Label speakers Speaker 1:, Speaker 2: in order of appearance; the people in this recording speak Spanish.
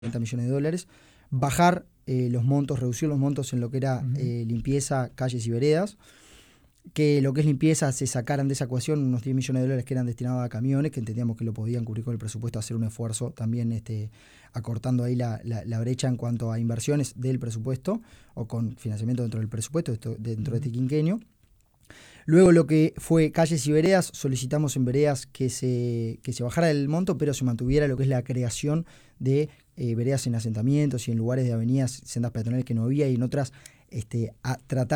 Speaker 1: $40 millones, bajar los montos, reducir los montos en lo que era limpieza, calles y veredas, que lo que es limpieza se sacaran de esa ecuación unos $10 millones que eran destinados a camiones, que entendíamos que lo podían cubrir con el presupuesto, hacer un esfuerzo también acortando ahí la brecha en cuanto a inversiones del presupuesto o con financiamiento dentro del presupuesto, dentro de este quinquenio. Luego lo que fue calles y veredas, solicitamos en veredas que se bajara el monto, pero se mantuviera lo que es la creación de veredas en asentamientos y en lugares de avenidas, sendas peatonales que no había, y en otras a tratar